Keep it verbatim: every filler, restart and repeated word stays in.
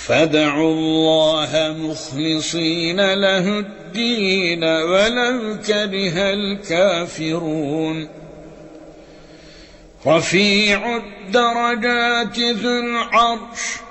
فادعوا الله مخلصين له الدين ولو كره الكافرون رفيع الدرجات ذو العرش